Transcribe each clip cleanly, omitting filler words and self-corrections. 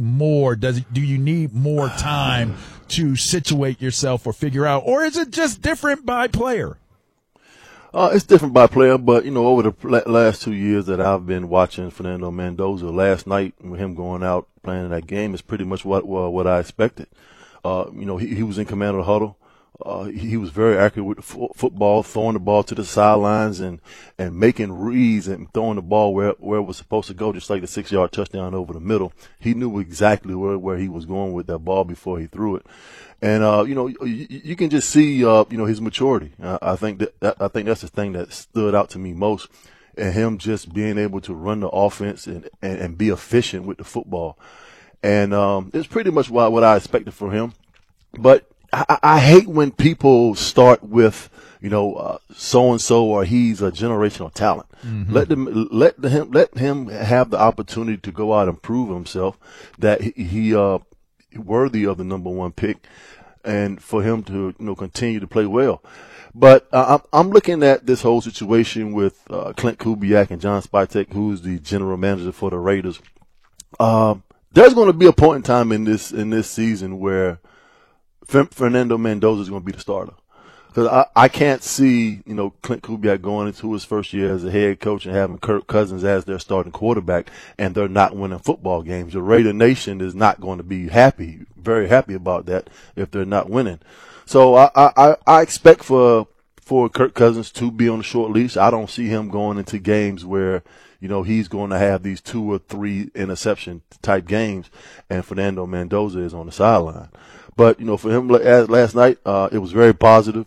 more? Do you need more time to situate yourself or figure out, or is it just different by player? It's different by player, but, over the last 2 years that I've been watching Fernando Mendoza, last night with him going out playing in that game is pretty much what I expected. He was in command of the huddle. He was very accurate with the football, throwing the ball to the sidelines and making reads and throwing the ball where it was supposed to go, just like the 6-yard touchdown over the middle. He knew exactly where he was going with that ball before he threw it. And, you can just see, his maturity. I think that's the thing that stood out to me most, and him just being able to run the offense and be efficient with the football. And, it's pretty much what I expected from him. But I hate when people start with, so-and-so or he's a generational talent. Mm-hmm. Let him have the opportunity to go out and prove himself that he worthy of the number one pick, and for him to continue to play well. But I'm looking at this whole situation with Clint Kubiak and John Spytek, who's the general manager for the Raiders. There's going to be a point in time in this season where Fernando Mendoza is going to be the starter. Because I can't see, Clint Kubiak going into his first year as a head coach and having Kirk Cousins as their starting quarterback, and they're not winning football games. The Raider Nation is not going to be very happy about that if they're not winning. So I expect for Kirk Cousins to be on the short leash. I don't see him going into games where, he's going to have these 2 or 3 interception type games, and Fernando Mendoza is on the sideline. But, for him last night, it was very positive.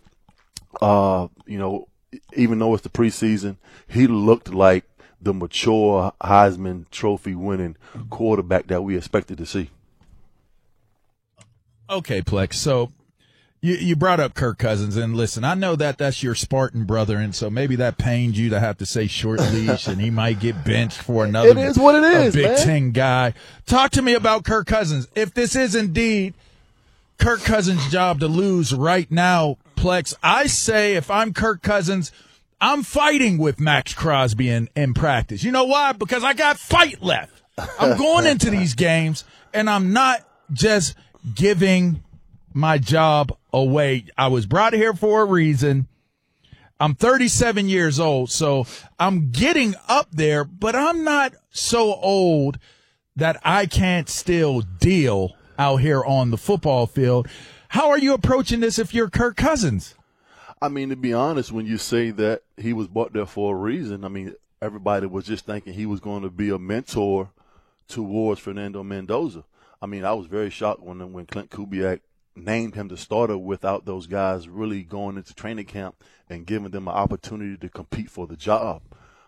Even though it's the preseason, he looked like the mature Heisman Trophy winning quarterback that we expected to see. Okay, Plex. So you brought up Kirk Cousins, and listen, I know that's your Spartan brother, and so maybe that pained you to have to say short leash, and he might get benched for another. It is what it is, Big man. Ten guy. Talk to me about Kirk Cousins. If this is indeed Kirk Cousins' job to lose right now, Plex, I say if I'm Kirk Cousins, I'm fighting with Max Crosby in practice. You know why? Because I got fight left. I'm going into these games, and I'm not just giving my job away. I was brought here for a reason. I'm 37 years old, so I'm getting up there, but I'm not so old that I can't still deal out here on the football field. How are you approaching this if you're Kirk Cousins? I mean, to be honest, when you say that he was brought there for a reason, everybody was just thinking he was going to be a mentor towards Fernando Mendoza. I was very shocked when Clint Kubiak named him the starter without those guys really going into training camp and giving them an opportunity to compete for the job.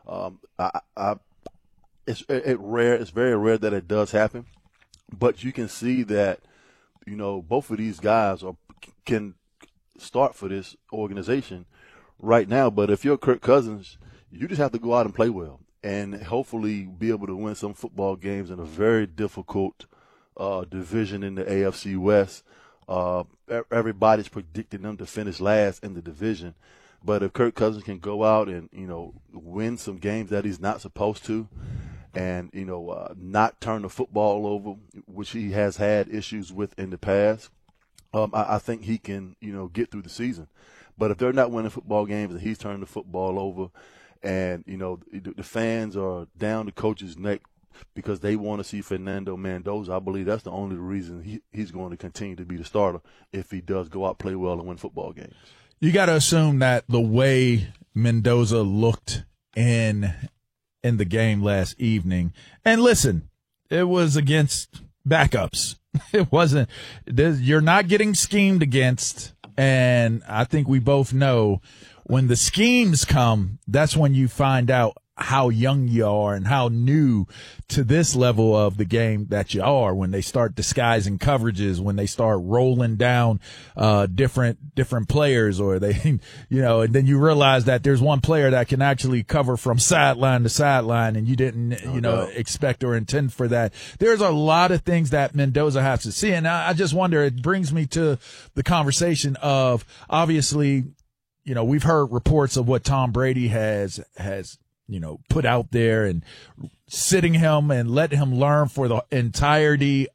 It's very rare that it does happen. But you can see that, both of these guys can start for this organization right now. But if you're Kirk Cousins, you just have to go out and play well and hopefully be able to win some football games in a very difficult division in the AFC West. Everybody's predicting them to finish last in the division. But if Kirk Cousins can go out and, win some games that he's not supposed to, and, not turn the football over, which he has had issues with in the past, I think he can, get through the season. But if they're not winning football games and he's turning the football over and, the fans are down the coach's neck because they want to see Fernando Mendoza, I believe that's the only reason he's going to continue to be the starter if he does go out, play well, and win football games. You got to assume that the way Mendoza looked in the game last evening. And listen, it was against backups. It wasn't – you're not getting schemed against, and I think we both know when the schemes come, that's when you find out how young you are and how new to this level of the game that you are, when they start disguising coverages, when they start rolling down different players, or they, and then you realize that there's one player that can actually cover from sideline to sideline, and you didn't, expect or intend for that. There's a lot of things that Mendoza has to see, and I just wonder, it brings me to the conversation of, obviously, we've heard reports of what Tom Brady has put out there and sitting him and letting him learn for the entirety